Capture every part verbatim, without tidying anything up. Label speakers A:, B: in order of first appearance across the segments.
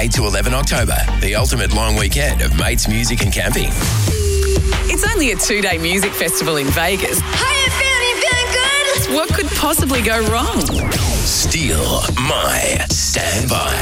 A: eight to eleven October, the ultimate long weekend of mates, music and camping.
B: It's only a two-day music festival in Vegas.
C: How you feeling? You feeling good?
B: What could possibly go wrong?
A: Steal my standby.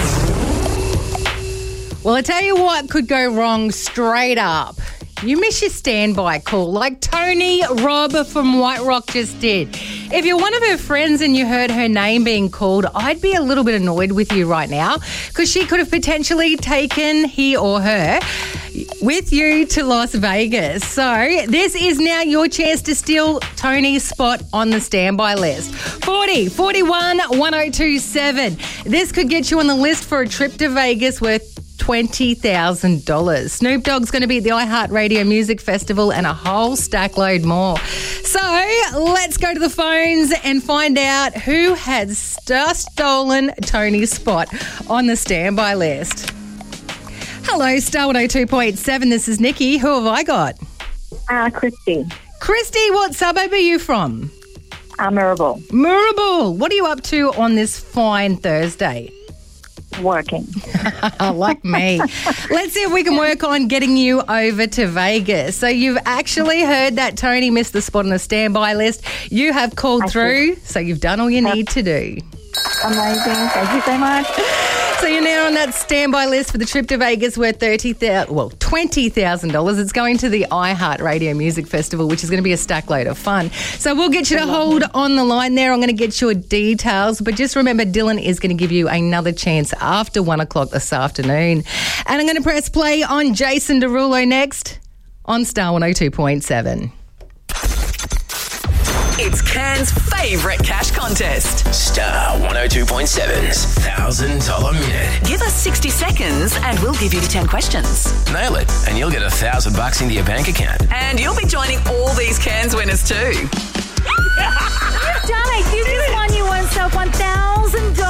D: Well, I tell you what could go wrong straight up. You miss your standby call like Tony Robb from White Rock just did. If you're one of her friends and you heard her name being called, I'd be a little bit annoyed with you right now because she could have potentially taken he or her with you to Las Vegas. So this is now your chance to steal Tony's spot on the standby list. forty, forty-one, one oh two seven. This could get you on the list for a trip to Vegas worth twenty thousand dollars. Snoop Dogg's going to be at the iHeartRadio Music Festival and a whole stack load more. So let's go to the phones and find out who had st- stolen Tony's spot on the standby list. Hello, Star one oh two point seven. This is Nikki. Who have I got?
E: Uh, Christy.
D: Christy, what suburb are you from?
E: Uh, Maribel.
D: Maribel. What are you up to on this fine Thursday?
E: Working.
D: Like me. Let's see if we can work on getting you over to Vegas. So you've actually heard that Tony missed the spot on the standby list. You have called
E: I
D: through, so you've done all you
E: Yep.
D: need to do.
E: Amazing. Thank you so much.
D: So you're now on that standby list for the trip to Vegas worth thirty thousand, well, twenty thousand dollars. It's going to the iHeartRadio Music Festival, which is going to be a stack load of fun. So we'll get you to hold on the line there. I'm going to get your details, but just remember Dylan is going to give you another chance after one o'clock this afternoon. And I'm going to press play on Jason Derulo next on Star one oh two point seven.
B: It's Cairns' favourite cash contest.
A: Star one oh two point seven's one thousand dollars minute.
B: Give us sixty seconds and we'll give you ten questions.
A: Nail it, and you'll get a thousand bucks into your bank account.
B: And you'll be joining all these Cairns winners too.
C: Donna, you just won you yourself one thousand dollars.